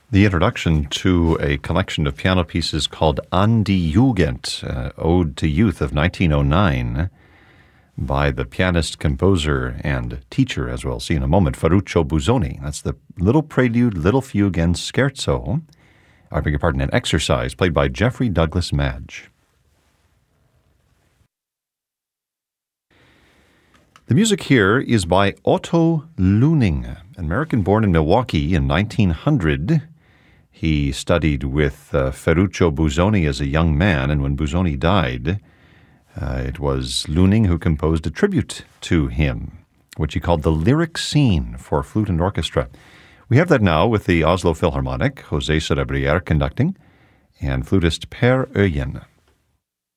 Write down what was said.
The introduction to a collection of piano pieces called An die Jugend, Ode to Youth of 1909, by the pianist, composer, and teacher, as we'll see in a moment, Ferruccio Busoni. That's the Little Prelude, Little Fugue, and Scherzo, I beg your pardon, an exercise played by Jeffrey Douglas Madge. The music here is by Otto Luening, an American born in Milwaukee in 1900. He studied with Ferruccio Busoni as a young man, and when Busoni died, it was Luening who composed a tribute to him, which he called the Lyric Scene for Flute and Orchestra. We have that now with the Oslo Philharmonic, José Cerebrière conducting, and flutist Per Øyen.